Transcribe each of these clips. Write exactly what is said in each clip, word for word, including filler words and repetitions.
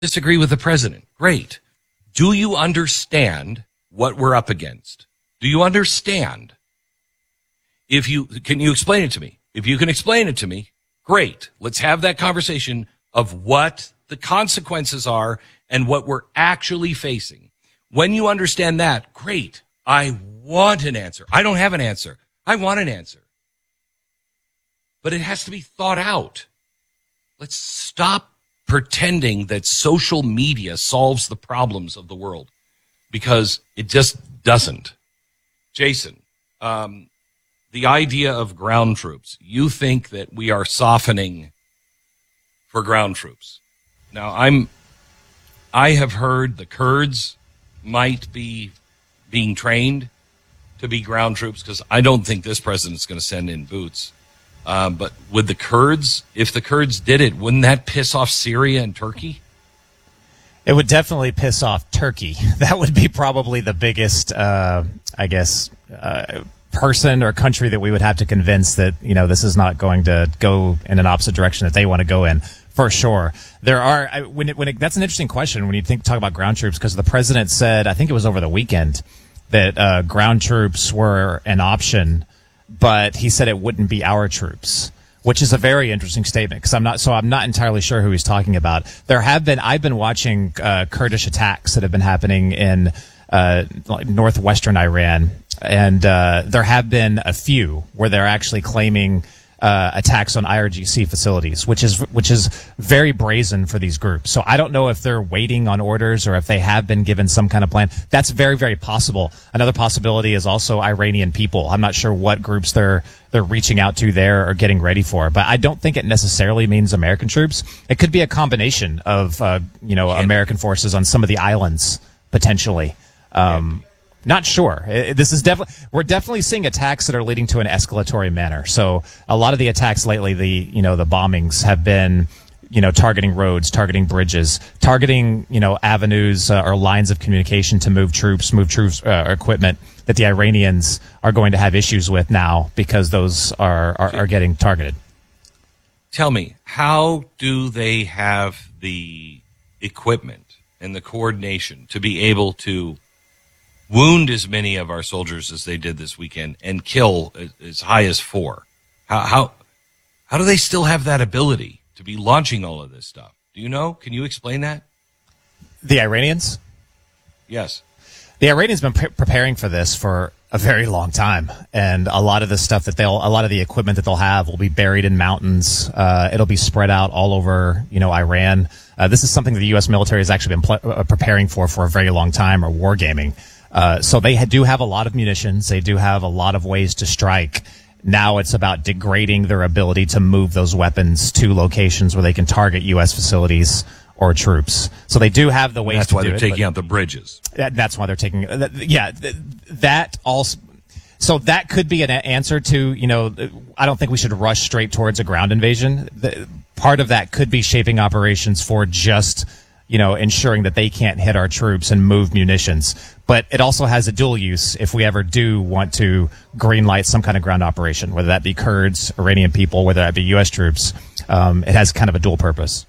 disagree with the president. Great. Do you understand what we're up against? Do you understand? If you can you explain it to me? If you can explain it to me, great. Let's have that conversation of what the consequences are and what we're actually facing. When you understand that, great. I want an answer. I don't have an answer. I want an answer. But it has to be thought out. Let's stop pretending that social media solves the problems of the world, because it just doesn't. Jason, um, the idea of ground troops, you think that we are softening for ground troops. Now, I'm, I have heard the Kurds might be being trained to be ground troops, because I don't think this president's going to send in boots. Um, but with the Kurds, if the Kurds did it, wouldn't that piss off Syria and Turkey? It would definitely piss off Turkey. That would be probably the biggest, uh, I guess, uh, person or country that we would have to convince that, you know, this is not going to go in an opposite direction that they want to go in. For sure. There are, I, when it, when it, that's an interesting question when you think, talk about ground troops, because the president said, I think it was over the weekend, that, uh, ground troops were an option, but he said it wouldn't be our troops, which is a very interesting statement, because I'm not, so I'm not entirely sure who he's talking about. There have been, I've been watching, uh, Kurdish attacks that have been happening in, uh, like northwestern Iran. And, uh, there have been a few where they're actually claiming, Uh, attacks on I R G C facilities, which is which is very brazen for these groups. So I don't know if they're waiting on orders or if they have been given some kind of plan. That's very, very possible. Another possibility is also Iranian people. I'm not sure what groups they're they're reaching out to there or getting ready for, but I don't think it necessarily means American troops. It could be a combination of uh, you know American forces on some of the islands potentially. Um, Not sure. This is definitely, we're definitely seeing attacks that are leading to an escalatory manner. So a lot of the attacks lately, the, you know, the bombings have been, you know, targeting roads, targeting bridges, targeting, you know, avenues uh, or lines of communication to move troops, move troops, uh, equipment that the Iranians are going to have issues with now because those are, are, are getting targeted. Tell me, how do they have the equipment and the coordination to be able to wound as many of our soldiers as they did this weekend and kill as high as four? How how how do they still have that ability to be launching all of this stuff? Do you know? Can you explain that? The Iranians? Yes. The Iranians have been pre- preparing for this for a very long time, and a lot of the stuff that they'll, a lot of the equipment that they'll have will be buried in mountains. Uh, it'll be spread out all over, you know, Iran. Uh, this is something that the U S military has actually been pl- uh, preparing for for a very long time, or wargaming. Uh, so they ha- do have a lot of munitions. They do have a lot of ways to strike. Now it's about degrading their ability to move those weapons to locations where they can target U S facilities or troops. So they do have the ways that's to why do they're it, taking out the bridges. That, that's why they're taking, that, yeah, that also, so that could be an answer to, you know, I don't think we should rush straight towards a ground invasion. The, part of that could be shaping operations for just, you know, ensuring that they can't hit our troops and move munitions. But it also has a dual use if we ever do want to green light some kind of ground operation, whether that be Kurds, Iranian people, whether that be U S troops. Um, it has kind of a dual purpose.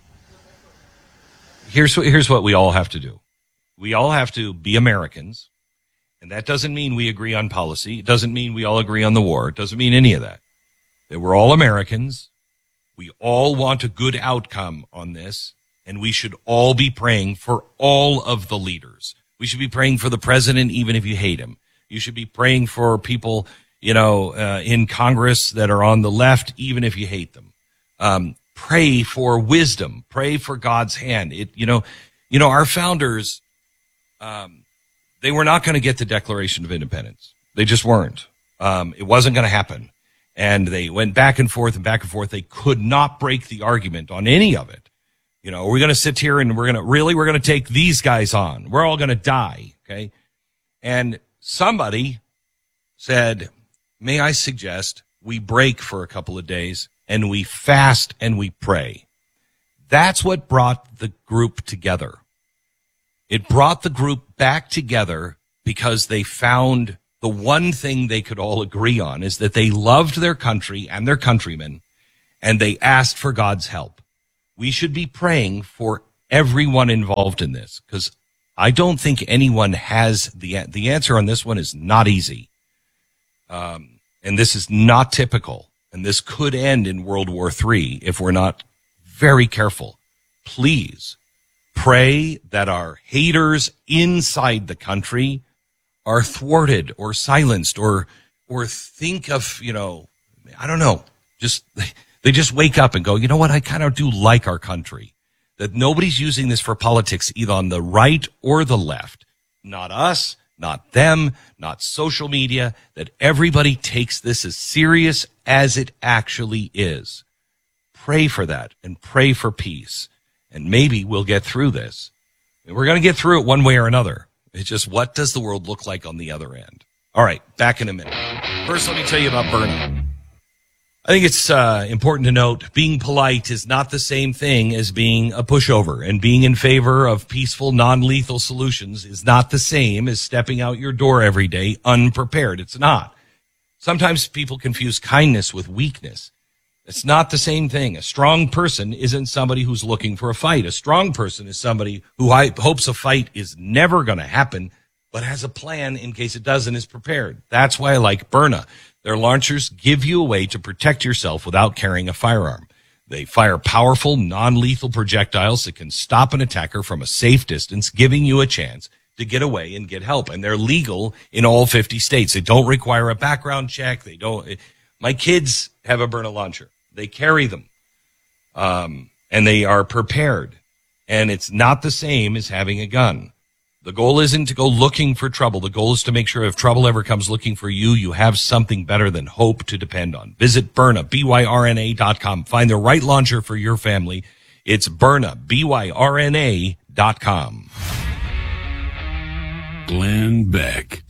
Here's what, here's what we all have to do. We all have to be Americans, and that doesn't mean we agree on policy. It doesn't mean we all agree on the war. It doesn't mean any of that. That we're all Americans. We all want a good outcome on this, and we should all be praying for all of the leaders. We should be praying for the president, even if you hate him. You should be praying for people, you know, uh, in Congress that are on the left, even if you hate them. Um, pray for wisdom. Pray for God's hand. It, you know, you know, our founders, um, they were not going to get the Declaration of Independence. They just weren't. Um, it wasn't going to happen. And they went back and forth and back and forth. They could not break the argument on any of it. You know, we're going to sit here and we're going to, really, we're going to take these guys on. We're all going to die, okay? And somebody said, may I suggest we break for a couple of days and we fast and we pray. That's what brought the group together. It brought the group back together because they found the one thing they could all agree on is that they loved their country and their countrymen, and they asked for God's help. We should be praying for everyone involved in this, because I don't think anyone has the the answer on this one is not easy. Um, and this is not typical. And this could end in World War Three if we're not very careful. Please pray that our haters inside the country are thwarted or silenced, or or think of, you know, I don't know, just they just wake up and go, you know what, I kind of do like our country. That nobody's using this for politics, either on the right or the left. Not us, not them, not social media, that everybody takes this as serious as it actually is. Pray for that and pray for peace. And maybe we'll get through this. And we're going to get through it one way or another. It's just, what does the world look like on the other end? All right, back in a minute. First, let me tell you about Bernie. I think it's uh, important to note, being polite is not the same thing as being a pushover, and being in favor of peaceful, non-lethal solutions is not the same as stepping out your door every day unprepared. It's not. Sometimes people confuse kindness with weakness. It's not the same thing. A strong person isn't somebody who's looking for a fight. A strong person is somebody who I, hopes a fight is never going to happen, but has a plan in case it does and is prepared. That's why I like Byrna. Their launchers give you a way to protect yourself without carrying a firearm. They fire powerful, non-lethal projectiles that can stop an attacker from a safe distance, giving you a chance to get away and get help. And they're legal in all fifty states. They don't require a background check. They don't. My kids have a Byrna launcher. They carry them, um, and they are prepared. And it's not the same as having a gun. The goal isn't to go looking for trouble. The goal is to make sure if trouble ever comes looking for you, you have something better than hope to depend on. Visit Byrna, B Y R N A dot com. Find the right launcher for your family. It's Byrna, B Y R N A dot com. Glenn Beck.